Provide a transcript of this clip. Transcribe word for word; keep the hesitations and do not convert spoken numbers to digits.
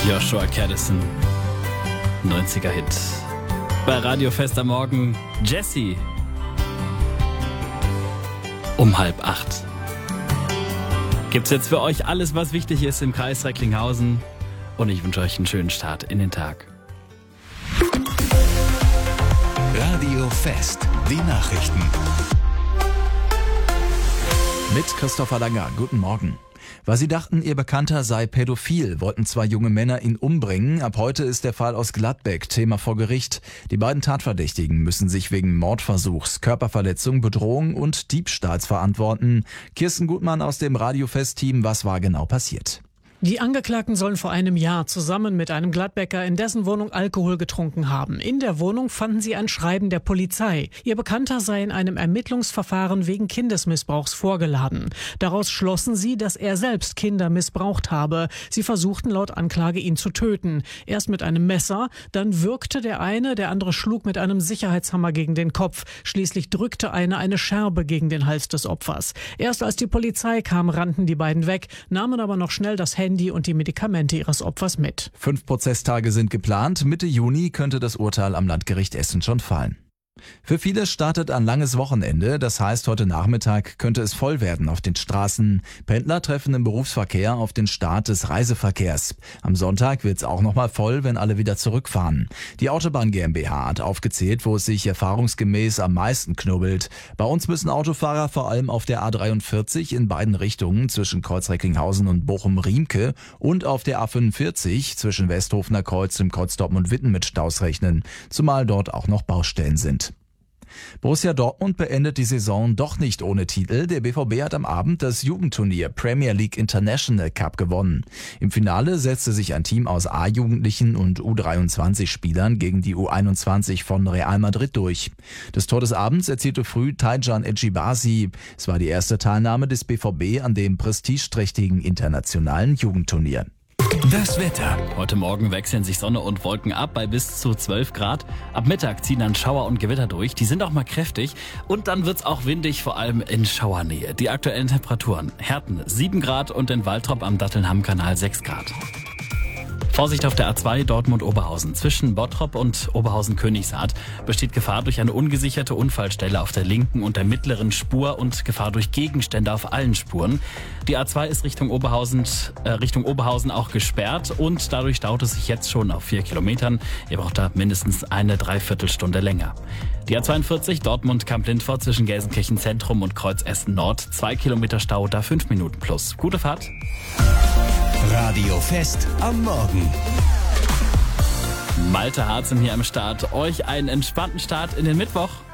Joshua Caddison, neunziger-Hit. Bei Radio Fest am Morgen Jessie. Um halb acht. Gibt's jetzt für euch alles, was wichtig ist im Kreis Recklinghausen. Und ich wünsche euch einen schönen Start in den Tag. Radio Fest, die Nachrichten. Mit Christopher Langer. Guten Morgen. Weil sie dachten, ihr Bekannter sei pädophil, wollten zwei junge Männer ihn umbringen. Ab heute ist der Fall aus Gladbeck Thema vor Gericht. Die beiden Tatverdächtigen müssen sich wegen Mordversuchs, Körperverletzung, Bedrohung und Diebstahls verantworten. Kirsten Gutmann aus dem Radio Fest-Team, was war genau passiert? Die Angeklagten sollen vor einem Jahr zusammen mit einem Gladbecker in dessen Wohnung Alkohol getrunken haben. In der Wohnung fanden sie ein Schreiben der Polizei. Ihr Bekannter sei in einem Ermittlungsverfahren wegen Kindesmissbrauchs vorgeladen. Daraus schlossen sie, dass er selbst Kinder missbraucht habe. Sie versuchten laut Anklage, ihn zu töten. Erst mit einem Messer, dann würgte der eine, der andere schlug mit einem Sicherheitshammer gegen den Kopf. Schließlich drückte einer eine Scherbe gegen den Hals des Opfers. Erst als die Polizei kam, rannten die beiden weg, nahmen aber noch schnell das Handy und die Medikamente ihres Opfers mit. Fünf Prozesstage sind geplant. Mitte Juni könnte das Urteil am Landgericht Essen schon fallen. Für viele startet ein langes Wochenende. Das heißt, heute Nachmittag könnte es voll werden auf den Straßen. Pendler treffen im Berufsverkehr auf den Start des Reiseverkehrs. Am Sonntag wird es auch nochmal voll, wenn alle wieder zurückfahren. Die Autobahn GmbH hat aufgezählt, wo es sich erfahrungsgemäß am meisten knubbelt. Bei uns müssen Autofahrer vor allem auf der A dreiundvierzig in beiden Richtungen zwischen Kreuz Recklinghausen und Bochum-Riemke und auf der A fünfundvierzig zwischen Westhofener Kreuz und Kreuz Dortmund-Witten mit Staus rechnen, zumal dort auch noch Baustellen sind. Borussia Dortmund beendet die Saison doch nicht ohne Titel. Der B V B hat am Abend das Jugendturnier Premier League International Cup gewonnen. Im Finale setzte sich ein Team aus A-Jugendlichen und U dreiundzwanzig Spielern gegen die U einundzwanzig von Real Madrid durch. Das Tor des Abends erzielte früh Taijan Ejibasi. Es war die erste Teilnahme des B V B an dem prestigeträchtigen internationalen Jugendturnier. Das Wetter. Heute Morgen wechseln sich Sonne und Wolken ab bei bis zu zwölf Grad. Ab Mittag ziehen dann Schauer und Gewitter durch. Die sind auch mal kräftig. Und dann wird's auch windig, vor allem in Schauernähe. Die aktuellen Temperaturen: Herten sieben Grad und in Waltrop am Dattelnham-Kanal sechs Grad. Vorsicht auf der A zwei Dortmund-Oberhausen. Zwischen Bottrop und Oberhausen-Königshardt besteht Gefahr durch eine ungesicherte Unfallstelle auf der linken und der mittleren Spur und Gefahr durch Gegenstände auf allen Spuren. Die A zwei ist Richtung Oberhausen, äh, Richtung Oberhausen auch gesperrt und dadurch staut es sich jetzt schon auf vier Kilometern. Ihr braucht da mindestens eine Dreiviertelstunde länger. Die A zweiundvierzig Dortmund-Kamp-Lindfort zwischen Gelsenkirchen Zentrum und Kreuz Essen Nord. Zwei Kilometer Stau, da fünf Minuten plus. Gute Fahrt. Radio Fest am Morgen. Malte Harzen hier am Start. Euch einen entspannten Start in den Mittwoch.